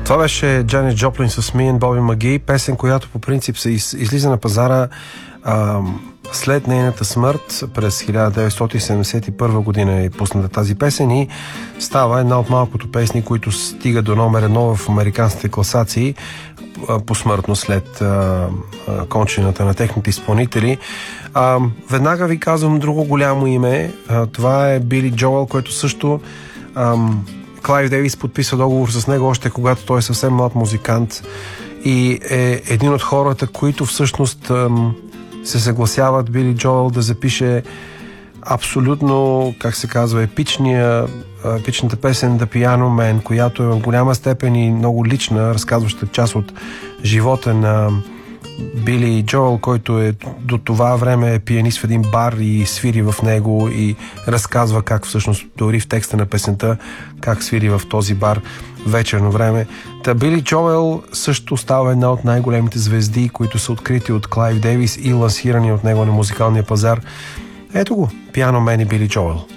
Това беше Джанис Джоплин с Me and Bobby McGee, песен, която по принцип се излиза на пазара след нейната смърт. През 1971 година е пусната тази песен и става една от малкото песни, които стига до номер 1 в американските класации посмъртно след кончината на техните изпълнители. Веднага ви казвам друго голямо име. Това е Били Джоел, който също Клайв Дейвис подписа договор с него още когато той е съвсем млад музикант и е един от хората, които всъщност се съгласяват Били Джоел да запише абсолютно, как се казва, епичната песен The Piano Man, която е в голяма степен и много лична, разказваща част от живота на Били Джоел, който е до това време е пианист в един бар и свири в него и разказва как всъщност, дори в текста на песента, как свири в този бар вечерно време. Та Били Джоел също става една от най-големите звезди, които са открити от Клайв Дейвис и лансирани от него на музикалния пазар. Ето го, Piano Man и Били Джоел.